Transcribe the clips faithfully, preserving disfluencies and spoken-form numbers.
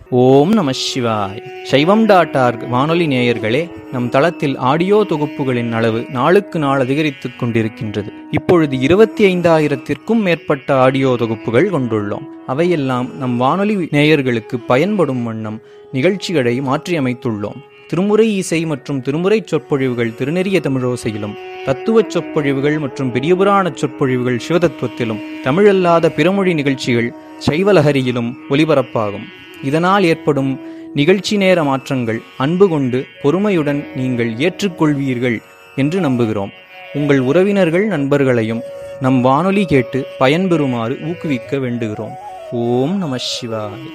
ஓம் நம சிவாய். சைவம் டாட் ஆர்க் வானொலி நேயர்களே, நம் தளத்தில் ஆடியோ தொகுப்புகளின் அளவு நாளுக்கு நாள் அதிகரித்துக் கொண்டிருக்கின்றது. இப்பொழுது இருபத்தி ஐந்தாயிரத்திற்கும் மேற்பட்ட ஆடியோ தொகுப்புகள் கொண்டுள்ளோம். அவையெல்லாம் நம் வானொலி நேயர்களுக்கு பயன்படும் வண்ணம் நிகழ்ச்சிகளை மாற்றியமைத்துள்ளோம். திருமுறை இசை மற்றும் திருமுறை சொற்பொழிவுகள் திருநெறிய தமிழோசையிலும், தத்துவச் சொற்பொழிவுகள் மற்றும் பெரியபுராண சொற்பொழிவுகள் சிவதத்துவத்திலும், தமிழல்லாத பிறமொழி நிகழ்ச்சிகள் சைவலஹரியிலும் ஒலிபரப்பாகும். இதனால் ஏற்படும் நிகழ்ச்சி நேர மாற்றங்கள் அன்பு கொண்டு பொறுமையுடன் நீங்கள் ஏற்றுக்கொள்வீர்கள் என்று நம்புகிறோம். உங்கள் உறவினர்கள் நண்பர்களையும் நம் வானொலி கேட்டு பயன்பெறுமாறு ஊக்குவிக்க வேண்டுகிறோம். ஓம் நம சிவாய்.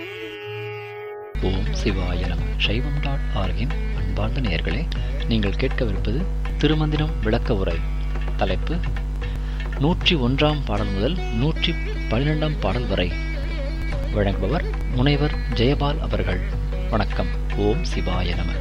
ஓம் சிவாய நம. சைவம் டாட் ஆர்கின் அன்பார்ந்த நேயர்களே, நீங்கள் கேட்கவிருப்பது திருமந்திரம் விளக்க உரை. தலைப்பு நூற்றி ஒன்றாம் பாடல் முதல் நூற்றி பன்னிரெண்டாம் பாடல் வரை. வழங்குபவர் முனைவர் ஜெயபால் அவர்கள். வணக்கம். ஓம் சிவாய நம.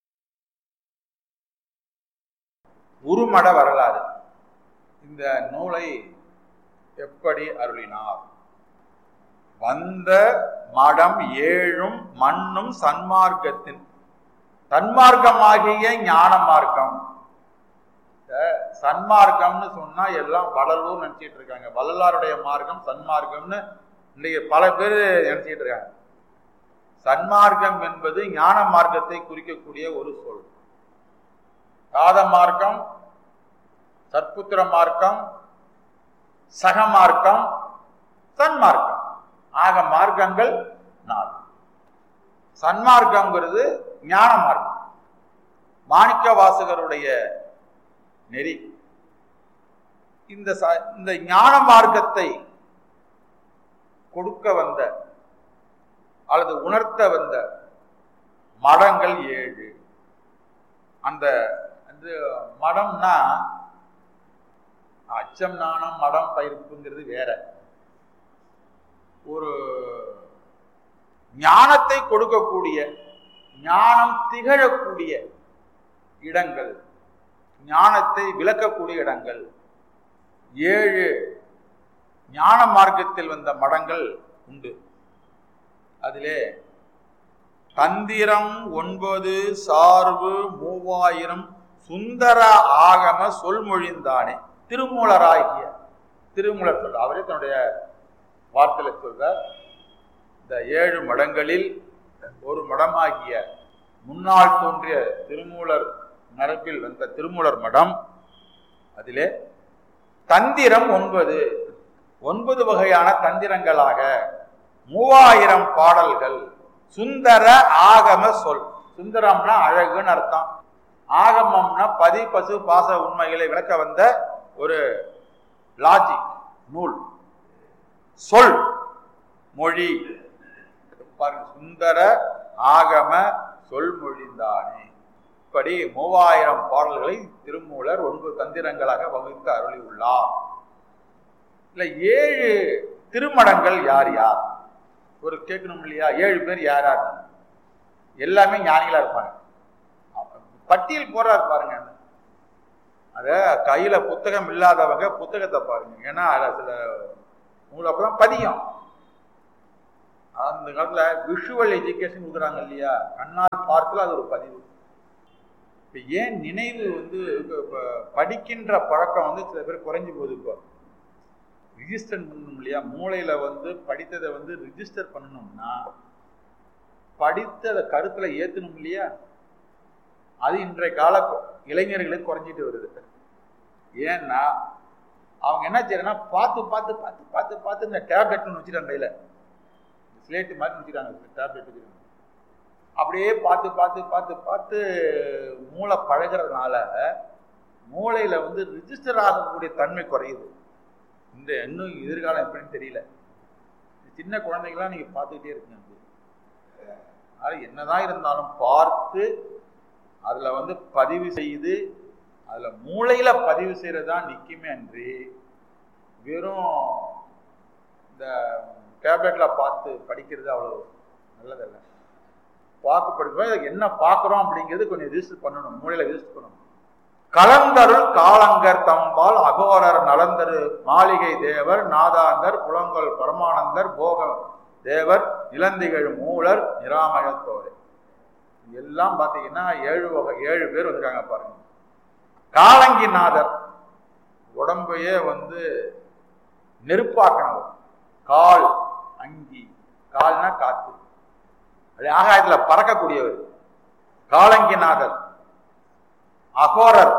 உருமட வரலாறு. இந்த நூலை எப்படி அருளினார்? வந்த மடம் ஏழும் மண்ணும் சன்மார்க்கத்தின் சன்மார்க்கமாகிய ஞான மார்க்கம். சன்மார்க்கம்னு சொன்னா எல்லாம் வடலூர் நினைச்சிட்டு இருக்காங்க. வள்ளலாருடைய மார்க்கம் சன்மார்க்கம்னு இன்னைக்கு பல பேர் நினைச்சிட்டு இருக்காங்க. சன்மார்க்கம் என்பது ஞான மார்க்கத்தை குறிக்கக்கூடிய ஒரு சொல். காத மார்க்கம், சற்புத்திர மார்க்கம், சகமார்க்கம், சன்மார்க்கம் ஆக மார்க்கங்கள் நாலு. சன்மார்க்கம்ங்கிறது ஞான மார்க்கம், மாணிக்க வாசகருடைய நெறி. இந்த இந்த ஞான மார்க்கத்தை கொடுக்க வந்த அல்லது உணர்த்த வந்த மடங்கள் ஏழு. அந்த மடம்னா அச்சம் நாணம் மடம் பயிர்ப்புங்கிறது வேற. ஒரு ஞானத்தை கொடுக்கக்கூடிய, ஞானம் திகழக்கூடிய இடங்கள், ஞானத்தை விளக்கக்கூடிய இடங்கள் ஏழு. ஞான மார்க்கத்தில் வந்த மடங்கள் உண்டு. அதிலே தந்திரம் ஒன்பது, சார்பு மூவாயிரம், சுந்தர ஆகம சொல்மொழிந்தானே. திருமூலராகிய திருமூலர் சொல்ற, அவரே தன்னுடைய வார்த்தையில சொல்ற, இந்த ஏழு மடங்களில் ஒரு மடமாகிய முன்னால் தோன்றிய திருமூலர் மரபில் வந்த திருமூலர் மடம். அதிலே தந்திரம் ஒன்பது, ஒன்பது வகையான தந்திரங்களாக மூவாயிரம் பாடல்கள், சுந்தர ஆகம சொல். சுந்தரம்னா அழகுன்னு அர்த்தம், ஆகமம்னா பதி பசு பாச உண்மைகளை விளக்க வந்த ஒரு லாஜிக் நூல். சொல் மொழி பாருங்க, சுந்தர ஆகம சொல் மொழிந்தானே. இப்படி மூவாயிரம் பாடல்களை திருமூலர் ஒன்பது தந்திரங்களாக வகுத்து அருளி உள்ளார். இல்ல ஏழு திருமடங்கள் யார் யார் ஒரு கேட்கணும் இல்லையா? ஏழு பேர் யார் யார்? எல்லாமே ஞானிகளா இருப்பாங்க. பட்டியல் போறாரு பாருங்க. அத கையில புத்தகம் இல்லாதவங்க புத்தகத்தை பாருங்க. ஏன்னா அதுல சில உங்களுக்கு அப்புறம் பதியம். அந்த காலத்துல விஷுவல் எஜுகேஷன் கொடுக்குறாங்க இல்லையா? கண்ணால் பார்க்கல அது ஒரு பதிவு. இப்ப ஏன் நினைவு வந்து படிக்கின்ற பழக்கம் வந்து சில பேர் குறைஞ்சு போகுது. இப்போ ரிஜிஸ்டர் பண்ணணும் இல்லையா? மூளையில வந்து படித்ததை வந்து ரிஜிஸ்டர் பண்ணணும்னா படித்ததை கருத்துல ஏத்தணும் இல்லையா? அது இன்றைய கால இளைஞர்களுக்கு குறைஞ்சிட்டு வருது. ஏன்னா அவங்க என்ன செய்யறா, பார்த்து பார்த்து பார்த்து பார்த்து பார்த்து இந்த டேப்லெட் வச்சுட்டாங்க, கையில ஸ்லேட்டு மாதிரி வச்சுட்டாங்க, டேப்லெட் வச்சுட்டாங்க. அப்படியே பார்த்து பார்த்து பார்த்து பார்த்து மூளை பழகிறதுனால மூளையில வந்து ரிஜிஸ்டர் ஆகக்கூடிய தன்மை குறையுது. இந்த இன்னும் எதிர்காலம் எப்படின்னு தெரியல. சின்ன குழந்தைகள்லாம் நீங்க பார்த்துக்கிட்டே இருக்குங்க. அது என்னதான் இருந்தாலும் பார்த்து அதுல வந்து பதிவு செய்து அதுல மூளையில பதிவு செய்யறதுதான் நிக்குமே அன்றி வெறும் இந்த டேப்லெட்ல பார்த்து படிக்கிறது அவ்வளவு நல்லதல்ல. பார்க்க படிப்போம், என்ன பார்க்கிறோம் அப்படிங்கிறது கொஞ்சம் ரிஜிஸ்டர் பண்ணணும், மூளையில ரிஜிஸ்டர் பண்ணணும். கலந்தருள் காலங்கர் தம்பால் அகோரர் நலந்தரு மாளிகை தேவர் நாதாந்தர் புலங்கொல் பரமானந்தர் போக தேவர் நிலந்திகள் மூலர் நிராமயத்தோரே. எல்லாம் பார்த்தீங்கன்னா ஏழு வகை ஏழு பேர் வந்திருக்காங்க பாருங்க. காலங்கிநாதர், உடம்பையே வந்து நெருப்பாக்கணும். கால் அங்கி, கால்னா காத்து, ஆகாயத்துல பறக்கக்கூடியவர் காலங்கிநாதர். அகோரர்,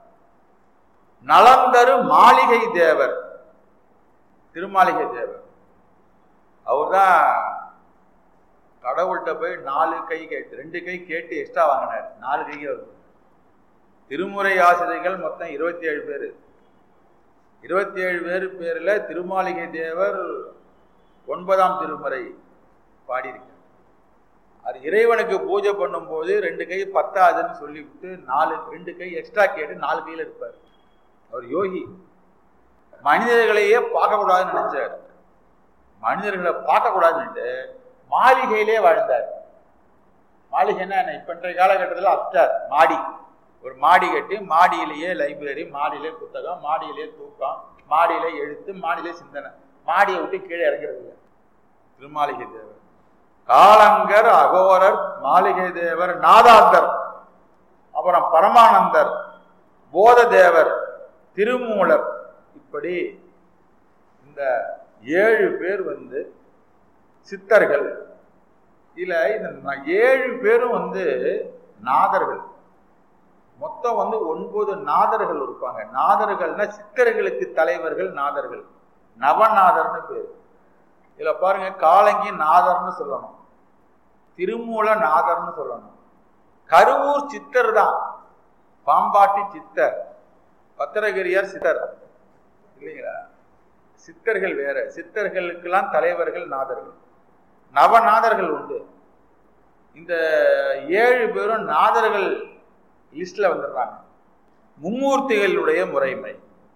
நலந்தரு மாளிகை தேவர், திருமாளிகை தேவர். அவர் தான் கடவுள்கிட்ட போய் நாலு கை கேட்டு ரெண்டு கை கேட்டு எக்ஸ்ட்ரா வாங்கினார். நாலு கை வரும். திருமுறை ஆசிரியர்கள் மொத்தம் இருபத்தி ஏழு பேர். இருபத்தி ஏழு பேர் பேர்ல திருமாளிகை தேவர் ஒன்பதாம் திருமுறை பாடியிருக்கார். அது இறைவனுக்கு பூஜை பண்ணும் போது ரெண்டு கை பத்தாதுன்னு சொல்லிவிட்டு நாலு ரெண்டு கை எக்ஸ்ட்ரா கேட்டு நாலு கையில இருப்பார். அவர் யோகி. மனிதர்களையே பார்க்கக்கூடாதுன்னு நினைச்சார். மனிதர்களை பார்க்கக்கூடாதுன்னுட்டு மாளிகையிலே வாழ்ந்தார். மாளிகைன்னா என்ன? இப்ப இன்றைய காலகட்டத்தில் அப்டார் மாடி, ஒரு மாடி கட்டி மாடியிலேயே லைப்ரரி, மாடியிலே புத்தகம், மாடியிலே தூக்கம், மாடியிலே எழுத்து, மாடியிலே சிந்தனை. மாடியை விட்டு கீழே இறங்கிறது இல்லை. திருமாளிகை தேவர். காலங்கர், அகோரர், மாளிகை தேவர், நாதாந்தர், அப்புறம் பரமானந்தர், போத தேவர், திருமூலர். இப்படி இந்த ஏழு பேர் வந்து சித்தர்கள். இதுல இந்த ஏழு பேரும் வந்து நாதர்கள். மொத்தம் வந்து ஒன்பது நாதர்கள் இருப்பாங்க. நாதர்கள்னா சித்தர்களுக்கு தலைவர்கள் நாதர்கள். நவநாதர்னு பேர். இதுல பாருங்க, காலங்கி நாதர்னு சொல்லணும், திருமூல நாதர்னு சொல்லணும். கருவூர் சித்தர் தான், பாம்பாட்டி சித்தர், பத்திரகிரியார் சித்தர் இல்லைங்களா? சித்தர்கள் வேற. சித்தர்களுக்கெல்லாம் தலைவர்கள் நாதர்கள். நவநாதர்கள் உண்டு. இந்த ஏழு பேரும் நாதர்கள் லிஸ்ட்ல வந்துடுறாங்க. மும்மூர்த்திகளுடைய முறைமை.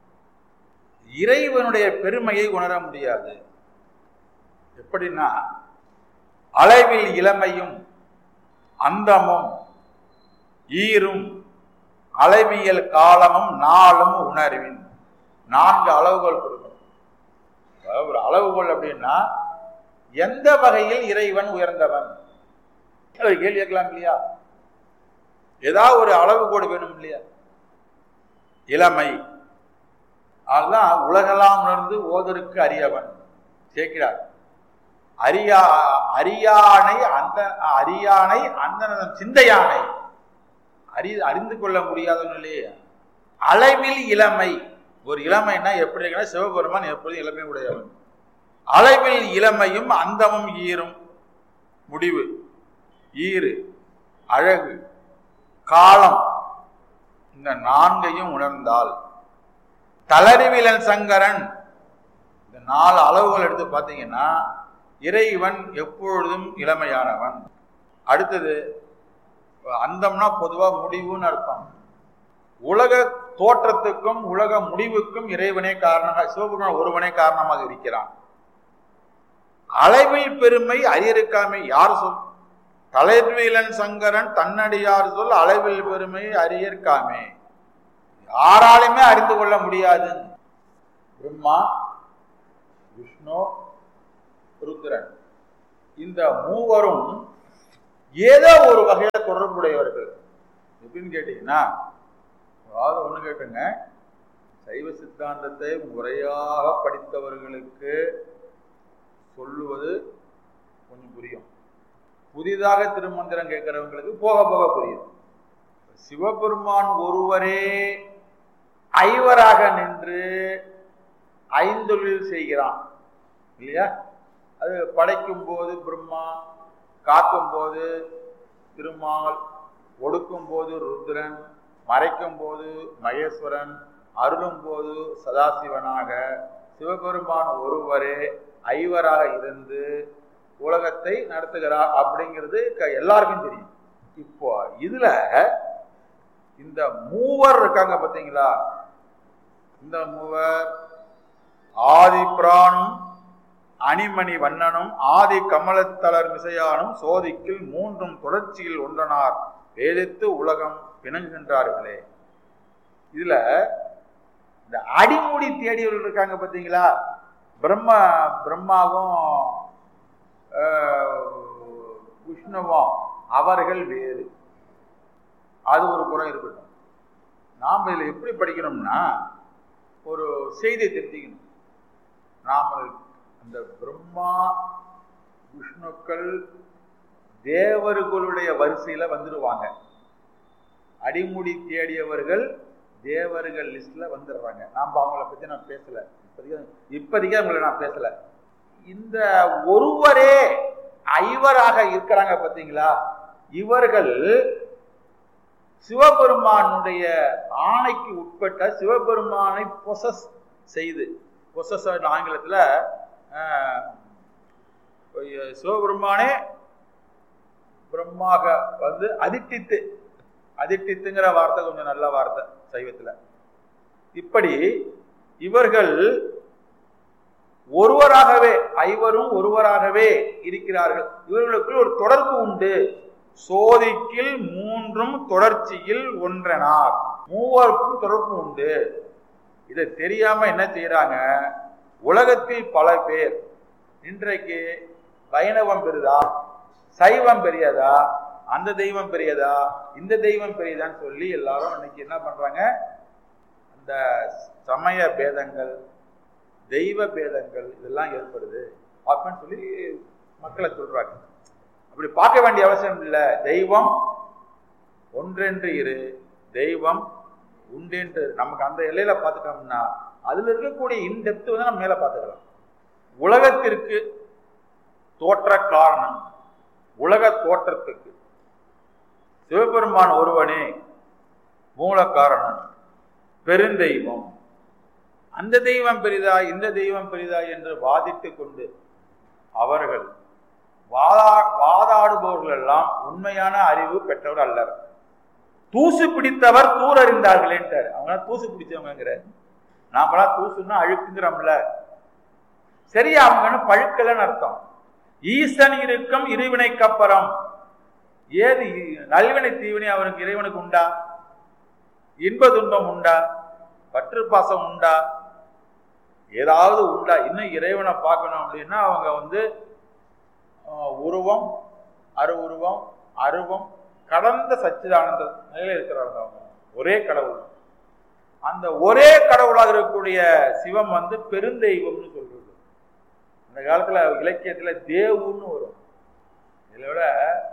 இறைவனுடைய பெருமையை உணர முடியாது. எப்படின்னா, அளவில் இளமையும் அந்தமும் ஈரும் அளவியல் காலமும் நாளும் உணர்வின். நான்கு அளவுகோல் கொடுக்கணும். ஒரு அளவுகோல் அப்படின்னா, எந்த வகையில் இறைவன் உயர்ந்தவன் கேள்வி கேட்கலாம் இல்லையா? ஏதாவது ஒரு அளவுகோடு வேணும் இல்லையா? இளமை, அதுதான் உலகெல்லாம் உணர்ந்து ஓதருக்கு அறியவன் கேட்கிறார். அரியா அரியானை அந்த அரியானை அந்த சிந்தையானை அறி அறிந்து கொள்ள முடியாதவன் இல்லையே. அளவில் இளமை. ஒரு இளமைன்னா எப்படி இருக்குன்னா, சிவபெருமான் எப்பொழுதும் இளமை உடையவன். அளவில் இளமையும் அந்தமும் ஈரும். முடிவு, ஈறு, அழகு, காலம், இந்த நான்கையும் உணர்ந்தால் தளர்விலன் சங்கரன். இந்த நாலு அளவுகள் எடுத்து பார்த்தீங்கன்னா இறைவன் எப்பொழுதும் இளமையானவன். அடுத்தது அந்தம்னா பொதுவா முடிவுன்னு அர்த்தம். உலக தோற்றத்துக்கும் உலக முடிவுக்கும் இறைவனே காரணமாக, சிவபெருமான் ஒருவனே காரணமாக இருக்கிறான். அளவில் பெருமை அறியிருக்காமை. யார் சொல்? தளர்விலன் சங்கரன் தன்னடியார் சொல் அளவில் பெருமை அறியற்காமே. யாராலுமே அறிந்து கொள்ள முடியாது. பிரம்மா, விஷ்ணு, ருத்ரன், இந்த மூவரும் ஏதோ ஒரு வகையில தொடர்புடையவர்கள். எப்படின்னு கேட்டீங்கன்னா, அதாவது ஒண்ணு கேட்டுங்க, சைவ சித்தாந்தத்தை முறையாக படித்தவர்களுக்கு சொல்லுவது கொஞ்சம் புரியும். புதிதாக திருமந்திரம் கேட்கிறவங்களுக்கு போக போக புரியும். சிவபெருமான் ஒருவரே ஐவராக நின்று ஐந்தொழில் செய்கிறான் இல்லையா? அது படைக்கும் போது பிரம்மா, காக்கும் போது திருமால், ஒடுக்கும் போது ருத்ரன், மறைக்கும் போது மகேஸ்வரன், அருளும் போது சதாசிவனாக சிவபெருமான் ஒருவரே ஐவராக இருந்து உலகத்தை நடத்துகிறார் அப்படிங்கிறது எல்லாருக்கும் தெரியும். இப்போ இதுல இந்த மூவர் இருக்காங்க பார்த்தீங்களா? இந்த மூவர் ஆதி பிரானும் அணிமணி வண்ணனும் ஆதி கமலத்தளர் மிசையானும் சோதிக்கில் மூன்றும் தொடர்ச்சியில் ஒன்றனார் வேதித்து உலகம் பிணங்குகின்றார்களே. இதுல இந்த அடிமுடி தேடியவர்கள் இருக்காங்க பார்த்தீங்களா? பிரம்மா பிரம்மாவும் விஷ்ணுவும் அவர்கள் வேறு. அது ஒரு புறம் இருக்கட்டும். நாம் இதில் எப்படி படிக்கணும்னா ஒரு செய்தியை தெரிஞ்சுக்கணும். நாம் அந்த பிரம்மா விஷ்ணுக்கள் தேவர்களுடைய வரிசையில வந்துடுவாங்க. அடிமுடி தேடியவர்கள் தேவர்கள் லிஸ்ட்ல வந்துடுறாங்க. நாம் அவங்கள பத்தி நான் பேசல, இப்போதைக்கு இப்போதைக்கு அவங்கள நான் பேசல. இந்த ஒருவரே ஐவராக இருக்கிறாங்க பார்த்தீங்களா, இவர்கள் சிவபெருமானுடைய ஆணைக்கு உட்பட்ட சிவபெருமானை பொசஸ் செய்து, பொசஸ் ஆங்கிலத்தில் சிவபெருமானே பிரம்மாக வந்து அதிட்டித்து, அதிட்டித்துங்கிற வார்த்தை கொஞ்சம் நல்ல வார்த்தை சைவத்தில். இப்படி இவர்கள் ஒருவராகவே, ஐவரும் ஒருவராகவே இருக்கிறார்கள். இவர்களுக்கு ஒரு தொடர்பு உண்டு. சோதிக்கில் மூன்றும் தொடர்ச்சியில் ஒன்றனார். மூவருக்கும் தொடர்பு உண்டு. இதை தெரியாம என்ன செய்யறாங்க, உலகத்தில் பல பேர் இன்றைக்கு வைணவம் பெரிதா, சைவம் பெரியதா, அந்த தெய்வம் பெரியதா, இந்த தெய்வம் பெரியதான்னு சொல்லி எல்லாரும் இன்னைக்கு என்ன பண்றாங்க, அந்த சமய பேதங்கள், தெய்வ பேதங்கள் இதெல்லாம் ஏற்படுது அப்படின்னு சொல்லி மக்களை சொல்றாங்க. அப்படி பார்க்க வேண்டிய அவசியம் இல்லை. தெய்வம் ஒன்றென்று இரு, தெய்வம் உண்டென்று நமக்கு அந்த எல்லையில பார்த்துட்டோம்னா அதுல இருக்கக்கூடிய இன்டெப்த் வந்து நம்ம மேல பார்த்துக்கலாம். உலகத்திற்கு தோற்ற காரணம், உலக தோற்றத்துக்கு சிவபெருமான் ஒருவனே மூல காரணம், பெருந்தெய்வம். அந்த தெய்வம் பெரிதா, இந்த தெய்வம் பெரிதா என்று வாதிட்டு கொண்டு அவர்கள் வாதா வாதாடுபவர்கள் எல்லாம் உண்மையான அறிவு பெற்றவர் அல்லர். தூசு பிடித்தவர் தூர் அறிந்தார்கள் என்றார். அவங்க தூசு பிடிச்சவங்கிற, நாமெல்லாம் தூசுன்னா அழுக்குங்கிறோம்ல, சரியா அவங்க பழுக்கலன்னு அர்த்தம். ஈசன் இருக்கும் இருவினைக்கு அப்புறம் ஏது நல்வினை தீவினை அவருக்கு இறைவனுக்கு உண்டா? இன்ப துன்பம் உண்டா? பற்று பாசம் உண்டா? ஏதாவது உண்டா? இன்னும் இறைவனை பார்க்கணும் அப்படின்னா அவங்க வந்து உருவம், அரு உருவம், அருவம் கடந்த சச்சிதானந்த நிலையில இருக்கிறாங்க. அவங்க ஒரே கடவுள். அந்த ஒரே கடவுளாக இருக்கக்கூடிய சிவம் வந்து பெருந்தெய்வம்னு சொல்றது. அந்த காலத்துல இலக்கியத்துல தேவுன்னு வரும். இதை விட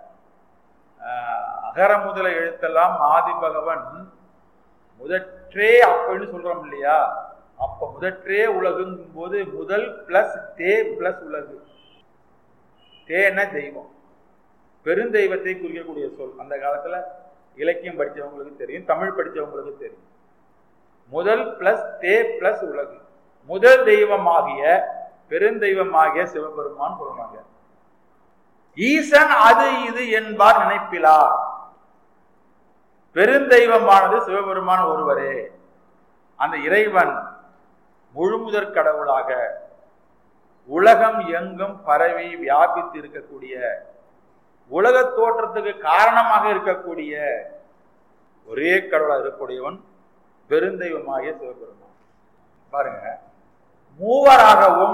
அகர முதல எழுத்தெல்லாம் ஆதி பகவன் முதற்றே அப்படின்னு சொல்றோம் இல்லையா? அப்ப முதற்றே உலகுங்கும் போது முதல் பிளஸ் தே பிளஸ் உலகு. தேன தெய்வம், பெருந்தெய்வத்தை குறிக்கக்கூடிய சொல். அந்த காலத்துல இலக்கியம் படிச்சவங்களுக்கு தெரியும், தமிழ் படிச்சவங்களுக்கு தெரியும். முதல் பிளஸ் தே பிளஸ் உலகு. முதல் தெய்வமாகிய பெருந்தெய்வமாகிய சிவபெருமான் சொல்றாங்க. ஈசன் அது இது என்பார் நினைப்பிலார். பெருந்தெய்வமானது சிவபெருமான் ஒருவரே. அந்த இறைவன் முழுமுதற் கடவுளாக உலகம் எங்கும் பரவி வியாபித்து இருக்கக்கூடிய, உலக தோற்றத்துக்கு காரணமாக இருக்கக்கூடிய ஒரே கடவுளாக இருக்கக்கூடியவன் பெருந்தெய்வமாகிய சிவபெருமான். பாருங்க, மூவராகவும்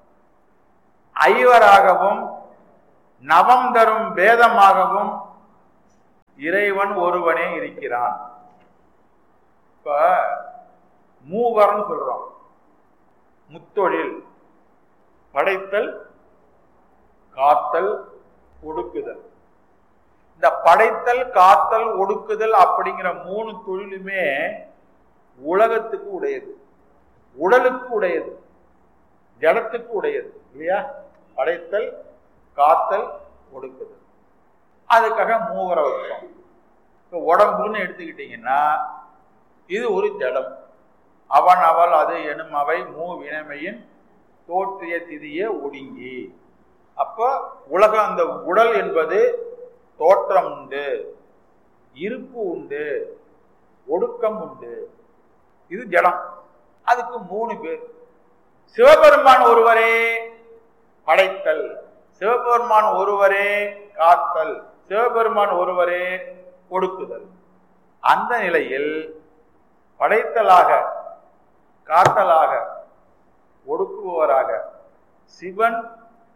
ஐவராகவும் நவம் தரும் பேதமாகவும் இறைவன் ஒருவனே இருக்கிறான். இப்ப மூவர்னு சொல்றோம். முத்தொழில், படைத்தல், காத்தல், ஒடுக்குதல். இந்த படைத்தல், காத்தல், ஒடுக்குதல் அப்படிங்கிற மூணு தொழிலுமே உலகத்துக்கு உடையது, உடலுக்கு உடையது, ஜடத்துக்கு உடையது இல்லையா? படைத்தல், காத்தல், ஒடுக்குதல். அதுக்காக மூவரை வைப்போம். இப்போ உடம்புன்னு எடுத்துக்கிட்டீங்கன்னா இது ஒரு ஜடம். அவன் அவள் அது எனும் அவை மூ வினைமையின் தோற்றிய திதிய ஒடுங்கி. அப்போ உலகம், அந்த உடல் என்பது தோற்றம் உண்டு, இருப்பு உண்டு, ஒடுக்கம் உண்டு. இது ஜடம். அதுக்கு மூணு பேர். சிவபெருமான் ஒருவரே படைத்தல், சிவபெருமான் ஒருவரே காத்தல், சிவபெருமான் ஒருவரே ஒடுக்குதல். அந்த நிலையில் படைத்தலாக, காத்தலாக, ஒடுக்குபவராக சிவன்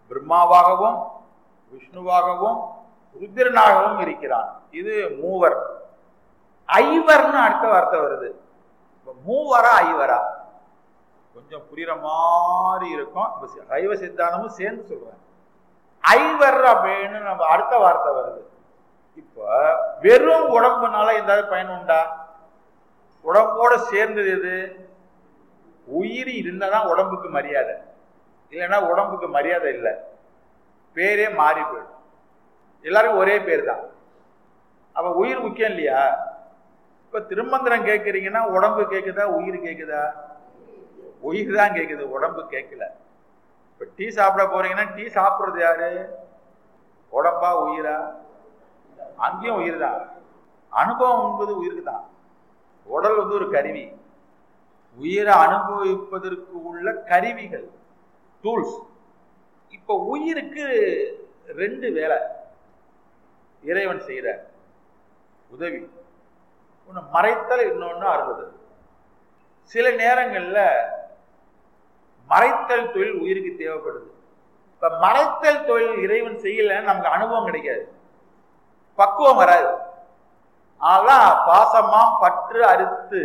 பிரம்மாவாகவும் விஷ்ணுவாகவும் ருத்ரனாகவும் இருக்கிறான். இது மூவர். ஐவர்னு அடுத்த வார்த்தை வருது. மூவரா ஐவரா கொஞ்சம் புரியுற மாதிரி இருக்கும். சைவ சித்தாந்தமும் சேர்ந்து சொல்றேன். ஐவர் அப்படின்னு நம்ம அடுத்த வார்த்தை வருது. இப்ப வெறும் உடம்புனால ஏதாவது பயன் உண்டா? உடம்போட சேர்ந்தது எது? உயிர் இருந்தாதான் உடம்புக்கு மரியாதை, இல்லைன்னா உடம்புக்கு மரியாதை இல்லை, பேரே மாறி போயிடும். எல்லாருக்கும் ஒரே பேர் தான். அப்ப உயிர் முக்கியம் இல்லையா? இப்ப திருமந்திரம் கேட்கறீங்கன்னா உடம்பு கேட்குதா உயிர் கேட்குதா? உயிர் தான் கேட்குது, உடம்பு கேட்கல. இப்ப டீ சாப்பிட போறீங்கன்னா டீ சாப்பிட்றது யாரு? உடம்பா உயிரா? அங்கேயும் உயிர் தான். அனுபவம் என்பது உயிருக்கு தான். உடல் வந்து ஒரு கருவி. உயிரை அனுபவிப்பதற்கு உள்ள கருவிகள், டூல்ஸ். இப்ப உயிருக்கு ரெண்டு வேலை இறைவன் செய்யற உதவி. ஒன்று மறைத்தல், இன்னொன்று அறுபது. சில நேரங்கள்ல மறைத்தல் தொழில் உயிருக்கு தேவைப்படுது. இப்ப மறைத்தல் தொழில் இறைவன் செய்யல, நமக்கு அனுபவம் கிடைக்காது, பக்குவம் வராது. அதான் பாசமா பற்று அறுத்து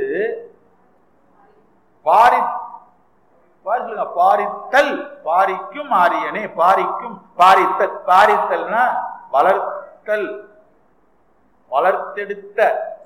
பாரி பாரித்தல், பாரிக்கும் ஆரியனே, பாரிக்கும் பாரித்தல். பாரித்தல்னா வளர்த்தல், வளர்த்தெடுத்த,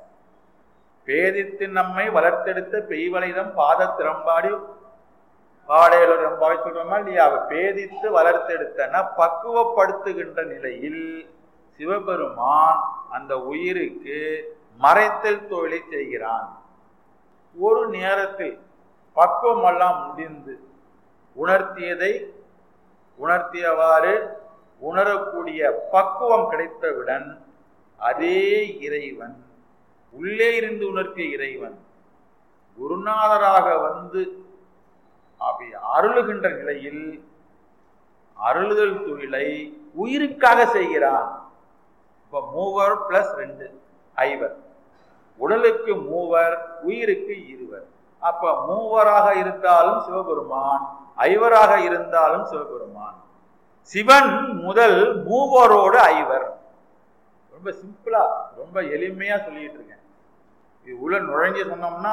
பேதித்து நம்மை வளர்த்தெடுத்த பெய்வளைதம் பாத திறம்பாடி பாடையில ரம்பாடி சொல்றோமா இல்லையா? அவ பேதித்து வளர்த்தெடுத்தனா பக்குவப்படுத்துகின்ற நிலையில் சிவபெருமான் அந்த உயிருக்கு மறைத்தல் தொழிலை செய்கிறான். ஒரு நேரத்தில் பக்குவம் எல்லாம் முடிந்து உணர்த்தியதை உணர்த்தியவாறு உணரக்கூடிய பக்குவம் கிடைத்தவுடன் அதே இறைவன், உள்ளே இருந்து உணர்த்திய இறைவன் குருநாதராக வந்து அப்படி அருளுகின்ற நிலையில் அருளுதல் தொழிலை உயிருக்காக செய்கிறான். இப்ப மூவர் பிளஸ் ரெண்டு ஐவர். உடலுக்கு மூவர், உயிருக்கு இருவர். அப்ப மூவராக இருந்தாலும் சிவபெருமான், ஐவராக இருந்தாலும் சிவபெருமான். சிவன் முதல் மூவரோடு ஐவர். ரொம்ப சிம்பிளா, ரொம்ப எளிமையா சொல்லிட்டு இருக்கேன். இது உள்ள நுழைஞ்சு சொன்னோம்னா,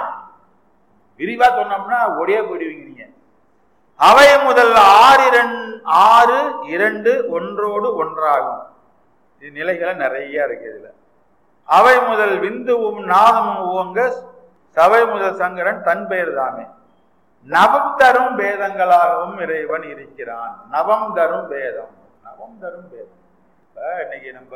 விரிவா சொன்னோம்னா ஒரே போயிடுவீங்க நீங்க. அவை முதல் ஆறு ஆறு இரண்டு ஒன்றோடு ஒன்றாகும். இது நிலைகளை நிறைய இருக்கு. இதுல அவை முதல் விந்துவும் நாதமும் ஓங்க சபை முதல் சங்கரன் தன் பெயர் தாமே. நவம் தரும் பேதங்களாகவும் இறைவன் இருக்கிறான். நவம் தரும் பேதம், நவம் தரும் பேதம். இன்னைக்கு நம்ம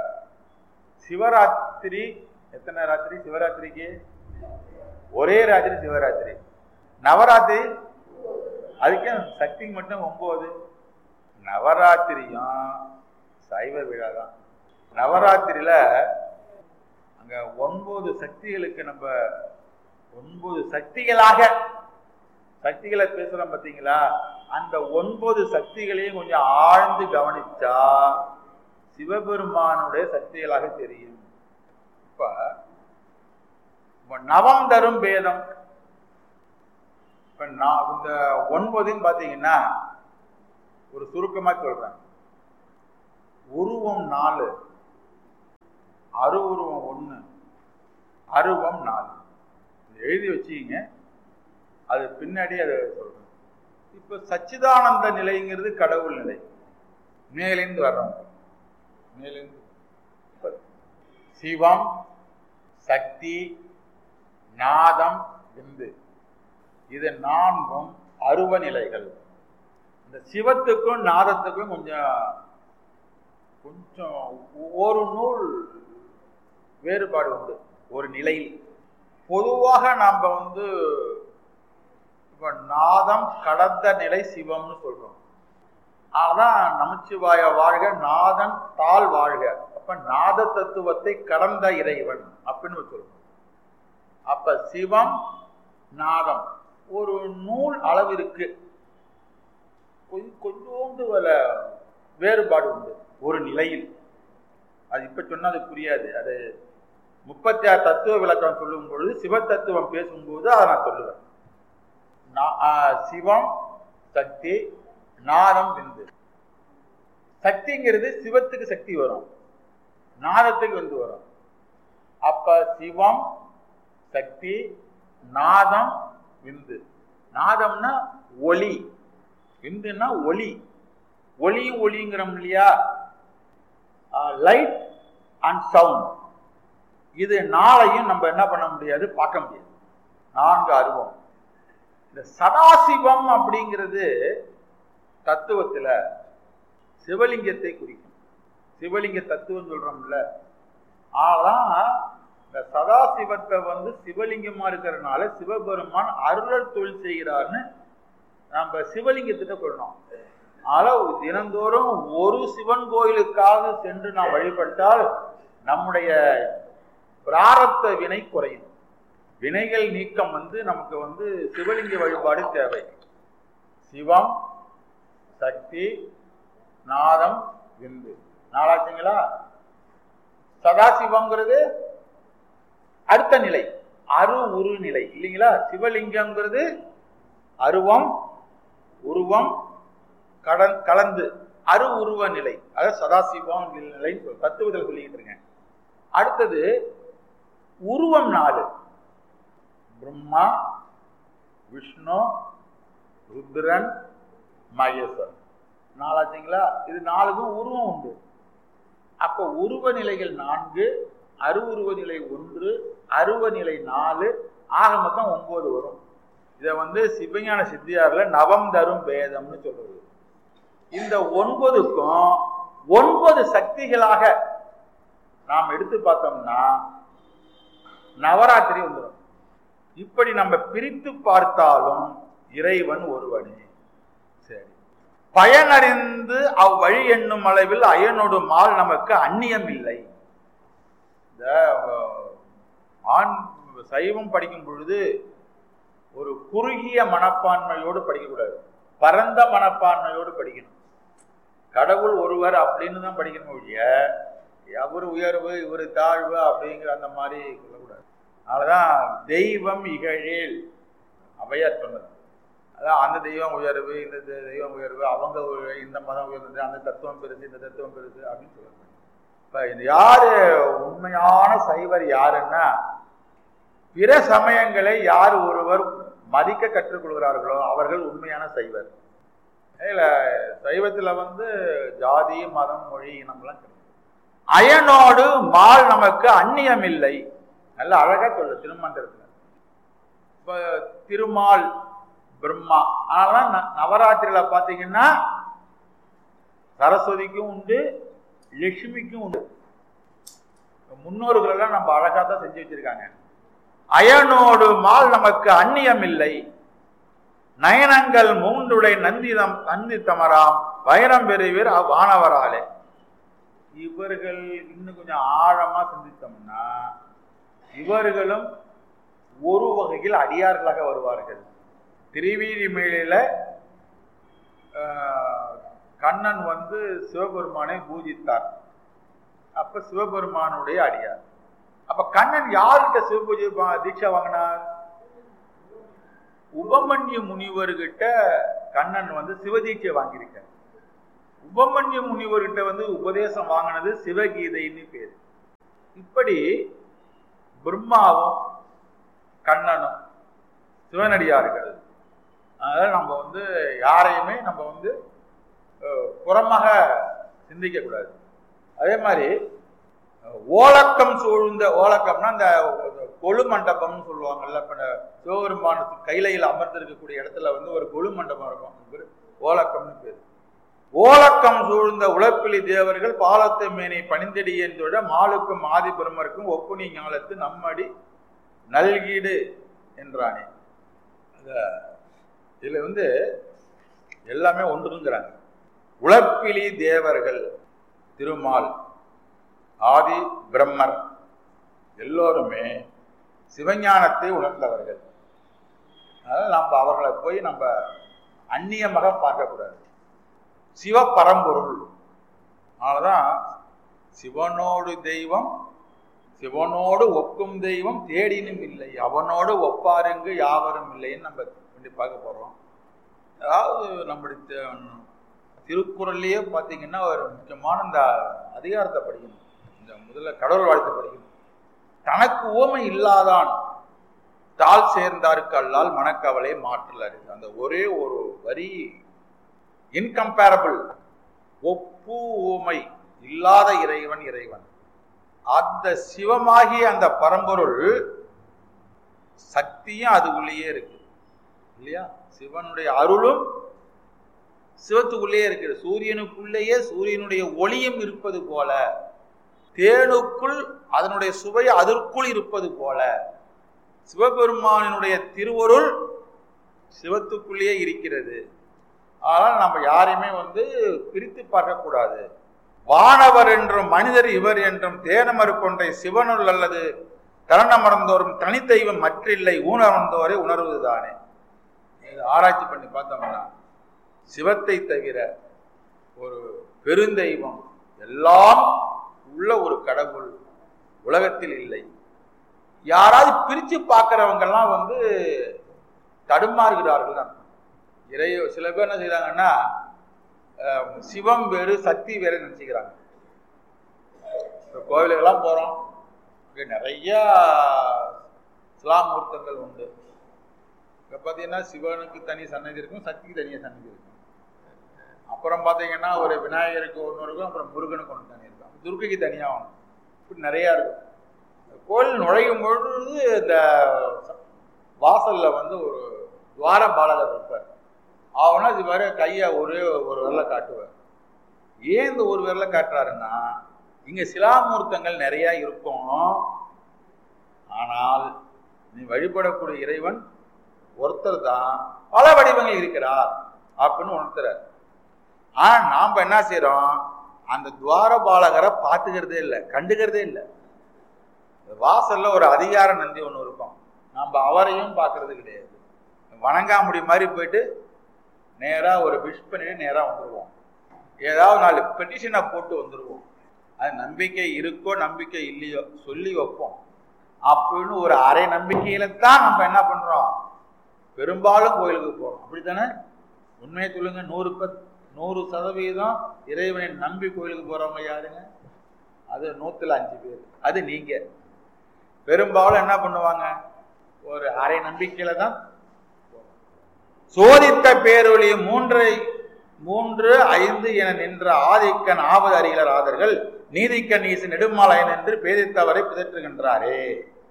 சிவராத்திரி, எத்தனை ராத்திரி சிவராத்திரிக்கு? ஒரே ராத்திரி சிவராத்திரி. நவராத்திரி அதுக்கு சக்தி மட்டும் ஒன்பது. நவராத்திரியும் சைவ விழா தான். நவராத்திரியில அங்க ஒன்பது சக்திகளுக்கு நம்ம ஒன்பது சக்திகளாக சக்திகளை பேசுறோம் பார்த்தீங்களா? அந்த ஒன்பது சக்திகளையும் கொஞ்சம் ஆழ்ந்து கவனிச்சா சிவபெருமானுடைய சக்திகளாக தெரியும். இப்ப நவம் தரும் பேதம். இப்ப நான் இந்த ஒன்பதுன்னு பாத்தீங்கன்னா ஒரு சுருக்கமா சொல்றேன். உருவம் நாலு, அருவுருவம் ஒண்ணு, அருவம் நாலு. எழுதி வச்சுக்கிங்க, அது பின்னாடி அதை சொல்றேன். இப்ப சச்சிதானந்த நிலைங்கிறது கடவுள் நிலை. மேலிருந்து வர்றோம். மேலிருந்து சிவம், சக்தி, நாதம், விந்து, இது நான்கும் அருவ நிலைகள். இந்த சிவத்துக்கும் நாதத்துக்கும் கொஞ்சம் கொஞ்சம் ஒரு நூல் வேறுபாடு உண்டு. ஒரு நிலையில் பொதுவாக நாம் வந்து இப்ப நாதம் கடந்த நிலை சிவம்னு சொல்றோம். அதான் நமச்சிவாய வாழ்க, நாதன் தாழ் வாழ்க. அப்ப நாத தத்துவத்தை கடந்த இறைவன் அப்படின்னு சொல்றோம். அப்ப சிவம் நாதம் ஒரு நூல் அளவிற்கு கொஞ்சோண்டு வேறுபாடு உண்டு ஒரு நிலையில். அது இப்ப சொன்னா அது புரியாது. அது முப்பத்தி ஆறு தத்துவ விளக்கம் சொல்லும் பொழுது, சிவ தத்துவம் பேசும்போது அதை நான் சொல்லுவேன். சிவம், சக்தி, நாதம், விந்து. சக்திங்கிறது சிவத்துக்கு சக்தி வரும், நாதத்துக்கு வந்து வரும். அப்ப சிவம் சக்தி, நாதம் விந்து. நாதம்னா ஒளி, விந்துன்னா ஒளி. ஒளியும் ஒளிங்கிறோம் இல்லையா, லைட் அண்ட் சவுண்ட். இது நாளையும் நம்ம என்ன பண்ண முடியாது, பார்க்க முடியாது. நான்கு அருவம். இந்த சதாசிவம் அப்படிங்கிறது தத்துவத்துல சிவலிங்கத்தை குறிக்கும். சிவலிங்க தத்துவம் சொல்றோம்ல, ஆனா இந்த சதாசிவத்தை வந்து சிவலிங்கமா இருக்கிறதுனால சிவபெருமான் அருளர் தொழில் செய்கிறார்னு நம்ம சிவலிங்கத்திட்ட சொல்லணும். ஆனால் தினந்தோறும் ஒரு சிவன் கோயிலுக்காக சென்று நாம் வழிபட்டால் நம்முடைய பிராரப்த வினை குறையும். வினைகள் நீக்கம் வந்து நமக்கு வந்து சிவலிங்க வழிபாடு தேவை. சிவம் சக்தி நாதம் விந்து நாளாச்சுங்களா. சதாசிவங்கிறது அடுத்த நிலை, அரு உரு நிலை இல்லைங்களா. சிவலிங்கம்ங்கிறது அருவம் உருவம் கடன் கலந்து அரு உருவ நிலை, அதாவது சதாசிவம் நிலை தத்துவத்தில் சொல்லிக்கிட்டு இருக்கேன். அடுத்தது உருவம் நாலு, பிரம்மா விஷ்ணு ருத்ரன் மகேஸ்வரன் நாலாச்சுங்களா. இது நாலுக்கும் உருவம் உண்டு. அப்ப உருவ நிலைகள் நான்கு, அரு உருவ நிலை ஒன்று, அருவ நிலை நாலு, ஆக மொத்தம் ஒன்பது வரும். இதை வந்து சிவஞான சித்தியார்ல நவம் தரும் பேதம்னு சொல்றது. இந்த ஒன்பதுக்கும் ஒன்பது சக்திகளாக நாம் எடுத்து பார்த்தோம்னா நவராத்திரி வந்துடும். இப்படி நம்ம பிரித்து பார்த்தாலும் இறைவன் ஒருவனே. சரி, பயனறிந்து அவ்வழி என்னும் அளவில் அயனோடு மால் நமக்கு அந்நியம் இல்லை. இந்த ஆண் சைவம் படிக்கும் பொழுது ஒரு குறுகிய மனப்பான்மையோடு படிக்கக்கூடாது, பரந்த மனப்பான்மையோடு படிக்கணும். கடவுள் ஒருவர் அப்படின்னு தான் படிக்கணும் ஒழிய அவர் உயர்வு இவர் தாழ்வு அப்படிங்கிற அந்த மாதிரி சொல்லக்கூடாது. அதனாலதான் தெய்வம் இகழேல் அவையார் சொன்னது. அதான் அந்த தெய்வம் உயர்வு இந்த தெய்வம் உயர்வு, அவங்க இந்த மதம் உயர்ந்தது, அந்த தத்துவம் பெருசு இந்த தத்துவம் பெருசு அப்படின்னு சொல்லுவாங்க. இப்ப இது யாரு உண்மையான சைவர் யாருன்னா, பிற சமயங்களை யார் ஒருவர் மதிக்க கற்றுக்கொள்கிறார்களோ அவர்கள் உண்மையான சைவர். இல்ல சைவத்துல வந்து ஜாதி மதம் மொழி இனம்லாம் கிடையாது. அயனோடு மால் நமக்கு அந்நியம் இல்லை. நல்ல அழகா சொல்லு திருமந்திரத்துல. இப்ப திருமால் பிரம்மா, அதனால நவராத்திரியில பாத்தீங்கன்னா சரஸ்வதிக்கும் உண்டு லட்சுமிக்கும் உண்டு. முன்னோர்கள் எல்லாம் நம்ம அழகா தான் செஞ்சு வச்சிருக்காங்க. அயனோடு மால் நமக்கு அந்நியம் இல்லை, நயனங்கள் மூன்றுடை நந்திதம் நந்தி தமராம் வைரம் பெறுவீர் அவ்வானவராலே. இவர்கள் இன்னும் கொஞ்சம் ஆழமா சிந்தித்தோம்னா இவர்களும் ஒரு வகையில் அடியார்களாக வருவார்கள். திருவீதி மேலில கண்ணன் வந்து சிவபெருமானை பூஜித்தார். அப்ப சிவபெருமானுடைய அடியார். அப்ப கண்ணன் யார்கிட்ட சிவபூஜை தீட்சை வாங்கினார்? உபமன்யு முனிவர்கிட்ட கண்ணன் வந்து சிவதீட்சை வாங்கியிருக்கார். உபமன்யு முனிவர்கிட்ட வந்து உபதேசம் வாங்கினது சிவகீதைன்னு பேரு. இப்படி பிரம்மாவும் கண்ணனும் சிவனடியார்கள். அதனால நம்ம வந்து யாரையுமே நம்ம வந்து புறமாக சிந்திக்க கூடாது. அதே மாதிரி ஓலக்கம் சூழ்ந்த, ஓலக்கம்னா இந்த கொழு மண்டபம்னு சொல்லுவாங்கல்ல. இப்ப சிவபெருமான கைலையில் அமர்ந்திருக்கக்கூடிய இடத்துல வந்து ஒரு கொழு மண்டபம் இருக்கும், ஓலக்கம்னு பேரு. ஓலக்கம் சூழ்ந்த உழப்பிலி தேவர்கள் பாலத்தை மேனை பணிந்தடியேன்றோட மாலுக்கும் ஆதி பிரம்மருக்கும் ஒப்புனி ஞாலத்து நம்மடி நல்கீடு என்றானே. இதுல வந்து எல்லாமே ஒன்றுங்கிறாங்க. உழப்பிலி தேவர்கள், திருமால், ஆதி பிரம்மர் எல்லோருமே சிவஞானத்தை உணர்ந்தவர்கள். அதனால நம்ம அவர்களை போய் நம்ம அந்நியமாக பார்க்கக்கூடாது. சிவ பரம்பொருள். அதனாலதான் சிவனோடு தெய்வம் சிவனோடு ஒக்கும் தெய்வம் தேடினும் இல்லை, அவனோடு ஒப்பாருங்கு யாவரும் இல்லைன்னு நம்ம பார்க்க போறோம். அதாவது நம்முடைய திருக்குறள்லயே பார்த்தீங்கன்னா ஒரு முக்கியமான இந்த அதிகாரத்தை படிக்கணும். இந்த முதல்ல கடவுள் வாழ்த்து படிக்கணும். தனக்கு ஓமை இல்லாதான் தாள் சேர்ந்தாருக்கு அல்லால் மனக்கவலை மாற்றல் அறிவு. அந்த ஒரே ஒரு வரி இன்கம்பேரபிள், ஒப்பு ஓமை இல்லாத இறைவன் இறைவன். அந்த சிவமாகிய அந்த பரம்பொருள் சக்தியும் அதுக்குள்ளேயே இருக்கு இல்லையா? சிவனுடைய அருளும் சிவத்துக்குள்ளேயே இருக்குது. சூரியனுக்குள்ளேயே சூரியனுடைய ஒளியும் இருப்பது போல, தேனுக்குள் அதனுடைய சுவை அதற்குள் இருப்பது போல, சிவபெருமானினுடைய திருவருள் சிவத்துக்குள்ளேயே இருக்கிறது. ஆனால் நம்ம யாரையுமே வந்து பிரித்து பார்க்கக்கூடாது. வானவர் என்றும் மனிதர் இவர் என்றும் தேனமறு கொன்றை சிவனுள் அல்லது தரணமர்ந்தோறும் தனித்தெய்வம் மற்றில்லை ஊனமர்ந்தோரை உணர்வதுதானே. ஆராய்ச்சி பண்ணி பார்த்தோம்னா சிவத்தை தவிர ஒரு பெருந்தெய்வம் எல்லாம் உள்ள ஒரு கடவுள் உலகத்தில் இல்லை. யாராவது பிரிச்சு பார்க்கிறவங்கெல்லாம் வந்து தடுமாறுகிறார்கள். இறை சில பேர் என்ன செய்யறாங்கன்னா சிவம் வேறு சக்தி வேறு நினைச்சுக்கிறாங்க. இப்போ கோவிலுக்கெல்லாம் போறோம், நிறைய சிலாமூர்த்தங்கள் உண்டு. இப்போ பார்த்தீங்கன்னா சிவனுக்கு தனி சன்னதி இருக்கும், சக்திக்கு தனியாக சன்னதி இருக்கும். அப்புறம் பார்த்தீங்கன்னா ஒரு விநாயகருக்கு ஒன்று இருக்கும், அப்புறம் முருகனுக்கு ஒன்று தனி இருக்கும், துர்க்கைக்கு தனியாக ஒன்று, இப்படி நிறையா இருக்கும். கோயில் நுழையும் பொழுது இந்த வாசல்ல வந்து ஒரு துவார பாலகர் இருப்பார். அவனா இது மாதிரி கையை ஒரே ஒரு விரல காட்டுவார். ஏன் இந்த ஒரு விரல காட்டுறாருன்னா, இங்க சிலாமூர்த்தங்கள் நிறைய இருக்கும், ஆனால் நீ வழிபடக்கூடிய இறைவன் ஒருத்தர் தான், பல வடிவங்கள் இருக்கிறார் அப்படின்னு உணர்த்துறார். ஆனா நாம என்ன செய்யறோம், அந்த துவார பாலகரை பார்த்துக்கிறதே இல்லை, கண்டுக்கிறதே இல்லை. வாசல்ல ஒரு அதிகார நந்தி ஒன்று இருக்கும், நம்ம அவரையும் பார்க்கறது கிடையாது. வணங்காமுடி மாதிரி போயிட்டு நேரா ஒரு விஷ் பண்ணிட்டு நேரா வந்துடுவோம். ஏதாவது நாலு பெட்டிஷனை போட்டு வந்துடுவோம். அது நம்பிக்கை இருக்கோ நம்பிக்கை இல்லையோ சொல்லி வைப்போம். அப்படின்னு ஒரு அரை நம்பிக்கையில தான் நம்ம என்ன பண்றோம், பெரும்பாலும் கோயிலுக்கு போறோம். அப்படித்தானே? உண்மையை சொல்லுங்க, நூறு பத் நூறு சதவீதம் இறைவனை நம்பி கோயிலுக்கு போறவங்க யாருங்க? அது நூத்துல அஞ்சு பேர், அது நீங்க. பெரும்பாலும் என்ன பண்ணுவாங்க, ஒரு அரை நம்பிக்கையில தான். சோதித்த பேரொளி மூன்றை மூன்று ஐந்து என நின்ற ஆதிக்கன் ஆவது அறிகளர் ஆதர்கள் நீதிக்கன் ஈசு நெடுமாலையன் என்று பேதித்தவரை பிதற்றுகின்றாரே.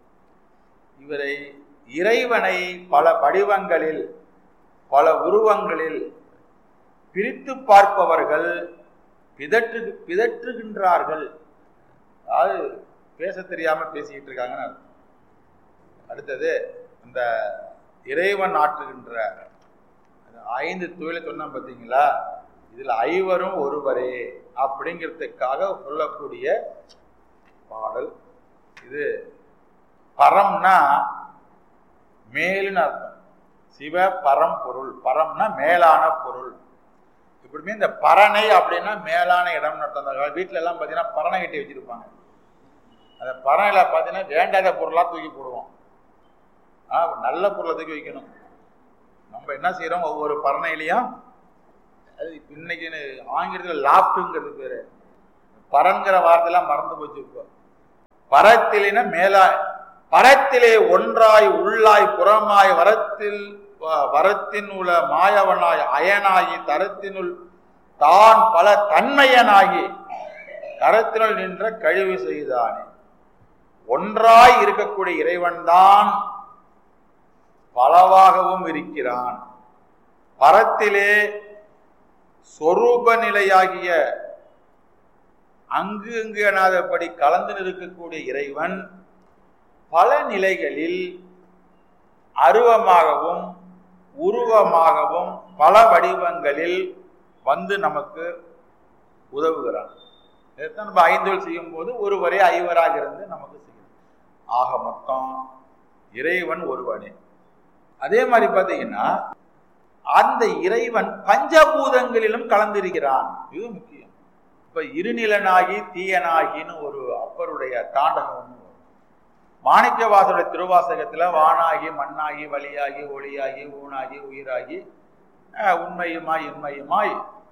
இவரை இறைவனை பல வடிவங்களில் பல உருவங்களில் பிரித்து பார்ப்பவர்கள் பிதற்று பிதற்றுகின்றார்கள். அதாவது பேச தெரியாம பேசிக்கிட்டு இருக்காங்கன்னு. அடுத்தது இந்த இறைவன் ஆற்றுகின்ற ஐந்து தொழிலை சொன்னா பார்த்தீங்களா, இதுல ஐவரும் ஒருவரே அப்படிங்கிறதுக்காக சொல்லக்கூடிய பாடல் இது. பரம்னா மேலுன்னு அர்த்தம். சிவ பரம் பொருள், பரம்னா மேலான பொருள். இப்படிமே இந்த பரணை அப்படின்னா மேலான இடம்னு அர்த்தம். அந்த வீட்டுல எல்லாம் பார்த்தீங்கன்னா பரணை கட்டி வச்சிருப்பாங்க. அந்த பரணையில பார்த்தீங்கன்னா வேண்டாத பொருளா தூக்கி போடுவோம். ஆஹ் நல்ல பொருளை தூக்கி வைக்கணும். நம்ம என்ன செய்யறோம், ஒவ்வொரு பரணையிலையும் அது இன்னைக்கு ஆங்கிலத்தில் லாப்டுங்கிறது பேரு. பரங்கிற வார்த்தையெல்லாம் மறந்து போச்சு. இப்போ பரத்திலின மேலா பரத்திலே ஒன்றாய் உள்ளாய் புறமாய் வரத்தில் வரத்தின் உள்ள மாயவனாய் அயனாகி தரத்தினுள் தான் பல தன்மையனாகி கரத்தினுள் நின்ற கழிவு செய்தானே. ஒன்றாய் இருக்கக்கூடிய இறைவன் தான் பலவாகவும் இருக்கிறான். பரத்திலே சொரூப நிலையாகிய அங்கு அங்கு எனாதபடி கலந்து நிற்கக்கூடிய இறைவன் பல நிலைகளில் அருவமாகவும் உருவமாகவும் பல வடிவங்களில் வந்து நமக்கு உதவுகிறான். இதைத்தான் நம்ம ஐந்தொழில் செய்யும் போது ஒருவரே ஐவராக இருந்து நமக்கு செய்யணும். ஆக மொத்தம் இறைவன் ஒருவனே. அதே மாதிரி பார்த்தீங்கன்னா அந்த இறைவன் பஞ்சபூதங்களிலும் கலந்திருக்கிறான். இது முக்கியம். இப்ப இருநிலனாகி தீயனாகின்னு ஒரு அப்பருடைய தாண்டகம் ஒன்று. மாணிக்க வாசருடைய திருவாசகத்துல வானாகி மண்ணாகி வழியாகி ஒளியாகி ஊனாகி உயிராகி உண்மையுமாய் இன்மையுமாய்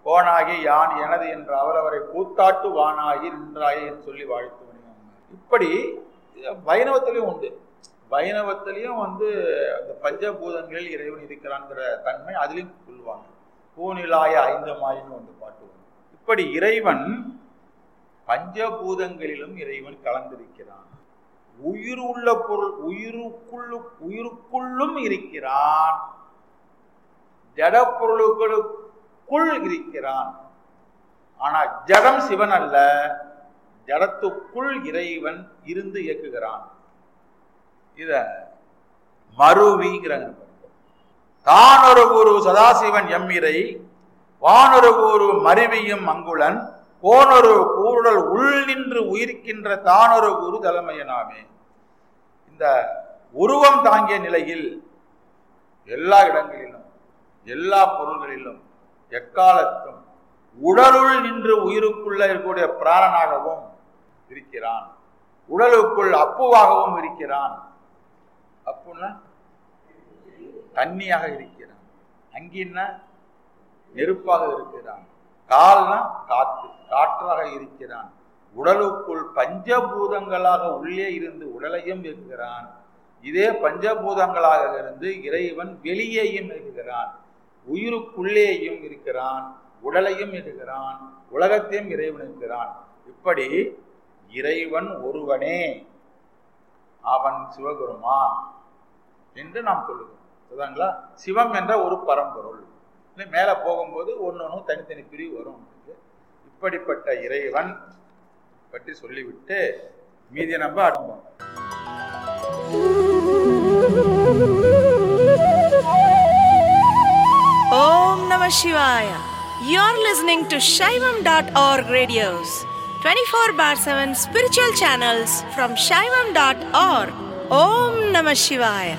கோனாகி யான் எனது என்ற அவரவரை கூத்தாட்டு வானாகி நின்றாயே என்று சொல்லி வாழ்த்து. இப்படி வைணவத்திலையும் உண்டு. வைணவத்திலையும் வந்து அந்த பஞ்சபூதங்களில் இறைவன் இருக்கிறான்ங்கிற தன்மை அதிலையும் சொல்லுவாங்க. பூநிலாய ஐந்தமாயின்னு வந்து பாட்டு வரும். இப்படி இறைவன் பஞ்சபூதங்களிலும் இறைவன் கலந்திருக்கிறான். உயிர் உள்ள பொருள் உயிருக்குள்ளு உயிருக்குள்ளும் இருக்கிறான். ஜட பொருளுக்குள் இருக்கிறான். ஆனா ஜடம் சிவன் அல்ல, ஜடத்துக்குள் இறைவன் இருந்து இயக்குகிறான். இத மருவிங்கிறாங்க. தானொரு குரு சதாசிவன் எம்மிரை வானொரு குரு மருவியும் அங்குளன் போனொரு கூடல் உள் நின்று உயிர்க்கின்ற தானொரு குரு தலைமையனாமே. இந்த உருவம் தாங்கிய நிலையில் எல்லா இடங்களிலும் எல்லா பொருள்களிலும் எக்காலத்தும் உடலுள் நின்று உயிருக்குள்ள இருக்கக்கூடிய பிராணனாகவும் இருக்கிறான். உடலுக்குள் அப்புவாகவும் இருக்கிறான். அப்புன்னா தண்ணியாக இருக்கிறான். அங்கின்னா நெருப்பாக இருக்கிறான். கால்னா காற்று காற்றாக இருக்கிறான். உடலுக்குள் பஞ்சபூதங்களாக உள்ளே இருந்து உடலையும் இயக்குகிறான். இதே பஞ்சபூதங்களாக இருந்து இறைவன் வெளியேயும் இயக்குகிறான். உயிருக்குள்ளேயும் இருக்கிறான், உடலையும் இருக்கிறான், உலகத்தையும் இறைவன் இருக்கிறான். இப்படி இறைவன் ஒருவனே, அவன் சிவபெருமான் என்று நாம் சொல்லுகிறோம். சரிங்களா? சிவம் என்ற ஒரு பரம்பொருள். மேலே போகும்போது ஒன்று ஒன்று தனித்தனி பிரிவு வரும். இப்படிப்பட்ட இறைவன் பற்றி சொல்லிவிட்டு மீதி நம்ம அடுப்போம். Om Namah Shivaya. You're listening to Shaivam dot org radios, twenty-four bar seven spiritual channels from Shaivam dot org. Om Namah Shivaya.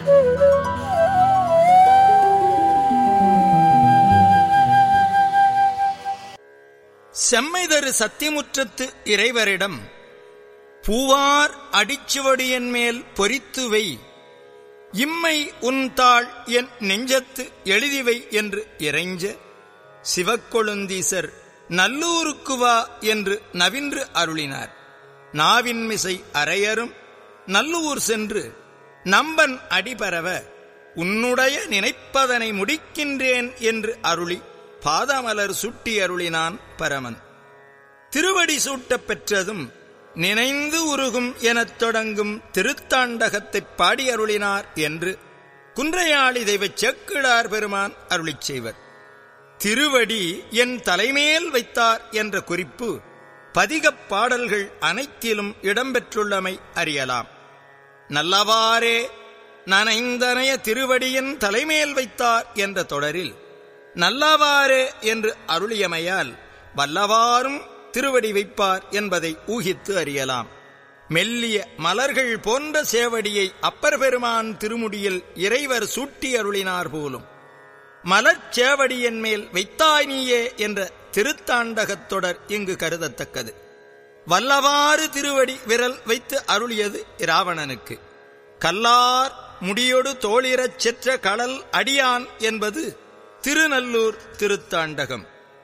செம்மைதரு சத்திமுற்றத்து இறைவரிடம் பூவார் அடிச்சுவடியன் மேல் பொறித்துவை இம்மை உன் தாள் என் நெஞ்சத்து எழுதிவை என்று இறைஞ்ச சிவக்கொழுந்தீசர் நல்லூருக்கு வா என்று நவின்று அருளினார். நாவின்மிசை அரையரும் நல்லூர் சென்று நம்பன் அடிபரவ உன்னுடைய நினைப்பதனை முடிக்கின்றேன் என்று அருளி பாதமலர் சுட்டி அருளினான் பரமன். திருவடி சூட்டப் பெற்றதும் நினைந்து உருகும் எனத் தொடங்கும் திருத்தாண்டகத்தைப் பாடி அருளினார் என்று குன்றையாளி தெய்வச் செக்கிழார் பெருமான் அருளிச் செய்வர். திருவடி என் தலைமேல் வைத்தார் என்ற குறிப்பு பதிகப் பாடல்கள் அனைத்திலும் இடம்பெற்றுள்ளமை அறியலாம். நல்லவாறே நனைந்தனைய திருவடியின் தலைமேல் வைத்தார் என்ற தொடரில் நல்லவாறே என்று அருளியமையால் வல்லவாறும் திருவடி வைப்பார் என்பதை ஊகித்து அறியலாம். மெல்லிய மலர்கள் போன்ற சேவடியை அப்பர் பெருமான் திருமுடியில் இறைவர் சூட்டி அருளினார் போலும் மலர்ச்சேவடியின் மேல் வைத்தாய் நீயே என்ற திருத்தாண்டகத் தொடர் இங்கு கருதத்தக்கது. வல்லவாறு திருவடி விரல் வைத்து அருளியது இராவணனுக்கு. கல்லார் முடியொடு தோளிரச் செற்ற கடல் அடியான் என்பது திருநல்லூர் திருத்தாண்டகம்.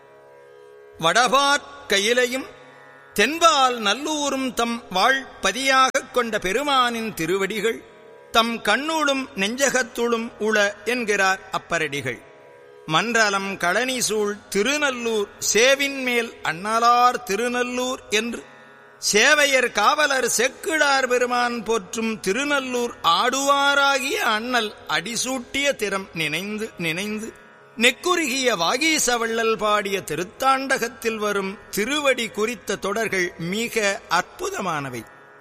வடபாற் கையிலையும் தென்பால் நல்லூரும் தம் வாழ்பதியாகக் கொண்ட பெருமானின் திருவடிகள் தம் கண்ணுளும் நெஞ்சகத்துளும் உள என்கிறார் அப்பரடிகள். மன்றலம் களனிசூழ் திருநல்லூர் சேவின் மேல் அண்ணலார் திருநல்லூர் என்று சேவையர் காவலர் செக்கிழார் பெருமான் போற்றும் திருநல்லூர் ஆடுவாராகிய அண்ணல் அடிசூட்டிய திறம் நினைந்து நினைந்து நெக்குருகிய வாகீசவள்ளல் பாடிய திருத்தாண்டகத்தில் வரும் திருவடி குறித்த தொடர்கள் மிக அற்புதமானவை.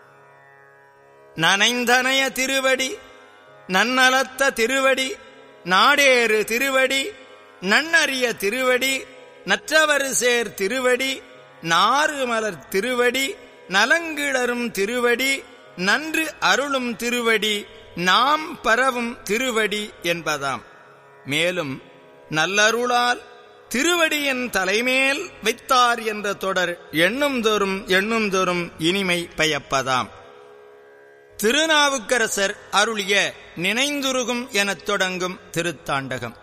நனைந்தனைய திருவடி, நன்னலத்த திருவடி, நாடேறு திருவடி, நன்னறிய திருவடி, நற்றவர் சேர் திருவடி, நாறுமலர் திருவடி, நலங்கிளரும் திருவடி, நன்று அருளும் திருவடி, நாம் பரவும் திருவடி என்பதாம். மேலும் நல்லருளால் திருவடியின் தலைமேல் வைத்தார் என்ற தொடர் எண்ணும் தோறும் எண்ணும் தோறும் இனிமை பயப்பதாம். திருநாவுக்கரசர் அருளிய நினைந்துருகும் எனத் தொடங்கும் திருத்தாண்டகம்.